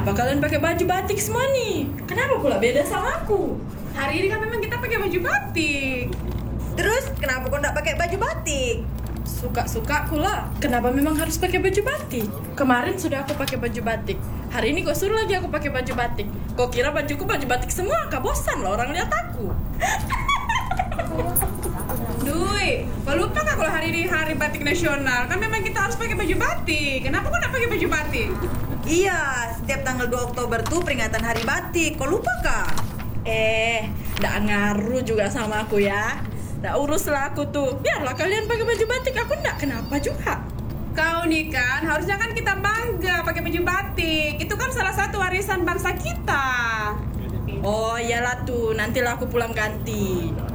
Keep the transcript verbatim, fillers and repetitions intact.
Kenapa kalian pakai baju batik semua nih? Kenapa pula beda sama aku? Hari ini kan memang kita pakai baju batik. Terus kenapa kau nggak pakai baju batik? Suka-suka aku lah. Kenapa memang harus pakai baju batik? Kemarin sudah aku pakai baju batik. Hari ini kau suruh lagi aku pakai baju batik. Kau kira bajuku baju batik semua? Kau bosan lah orang lihat aku. Dui, kau lupa kan kalau hari ini hari batik nasional? Kan memang kita harus pakai baju batik. Kenapa kau nggak pakai baju batik? Iya, setiap tanggal dua Oktober tuh peringatan hari batik. Kau lupa kah? Eh, nggak ngaruh juga sama aku ya. Nggak urus lah aku tuh. Biarlah kalian pakai baju batik. Aku nggak kenapa juga. Kau nih kan, harusnya kan kita bangga pakai baju batik. Itu kan salah satu warisan bangsa kita. Oh iyalah tuh, nantilah aku pulang ganti.